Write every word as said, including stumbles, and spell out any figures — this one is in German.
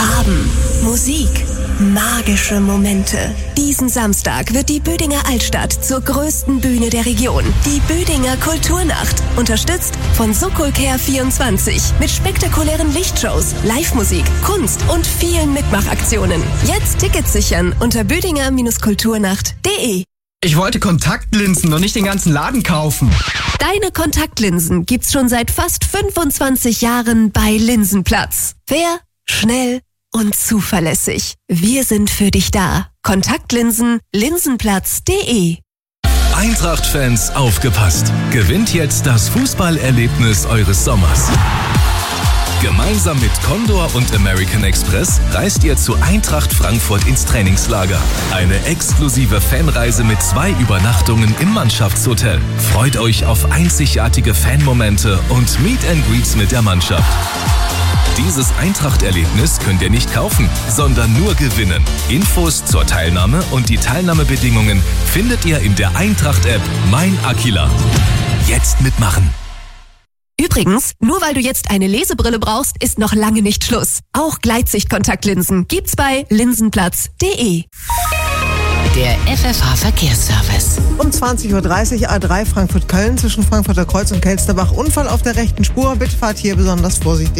Farben, Musik, magische Momente. Diesen Samstag wird die Büdinger Altstadt zur größten Bühne der Region. Die Büdinger Kulturnacht. Unterstützt von Sokol-Care vierundzwanzig. Mit spektakulären Lichtshows, Live-Musik, Kunst und vielen Mitmachaktionen. Jetzt Tickets sichern unter büdinger kulturnacht punkt de. Ich wollte Kontaktlinsen und nicht den ganzen Laden kaufen. Deine Kontaktlinsen gibt's schon seit fast fünfundzwanzig Jahren bei Linsenplatz. Fair, schnell und zuverlässig. Wir sind für dich da. Kontaktlinsen, linsenplatz punkt de. Eintracht-Fans, aufgepasst! Gewinnt jetzt das Fußballerlebnis eures Sommers. Gemeinsam mit Condor und American Express reist ihr zu Eintracht Frankfurt ins Trainingslager. Eine exklusive Fanreise mit zwei Übernachtungen im Mannschaftshotel. Freut euch auf einzigartige Fanmomente und Meet and Greets mit der Mannschaft. Dieses Eintracht-Erlebnis könnt ihr nicht kaufen, sondern nur gewinnen. Infos zur Teilnahme und die Teilnahmebedingungen findet ihr in der Eintracht-App Mein Aquila. Jetzt mitmachen! Übrigens, nur weil du jetzt eine Lesebrille brauchst, ist noch lange nicht Schluss. Auch Gleitsicht-Kontaktlinsen gibt's bei linsenplatz punkt de. Der F F H-Verkehrsservice. Um zwanzig Uhr dreißig A drei Frankfurt-Köln zwischen Frankfurter Kreuz und Kelsterbach. Unfall auf der rechten Spur. Bitte fahrt hier besonders vorsichtig.